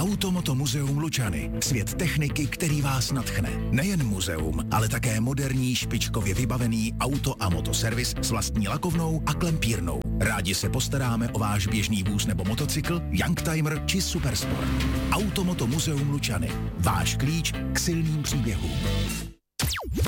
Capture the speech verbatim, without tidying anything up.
Automoto muzeum Lučany. Svět techniky, který vás nadchne. Nejen muzeum, ale také moderní, špičkově vybavený auto a motoservis s vlastní lakovnou a klempírnou. Rádi se postaráme o váš běžný vůz nebo motocykl, youngtimer či supersport. Automoto muzeum Lučany. Váš klíč k silným příběhům.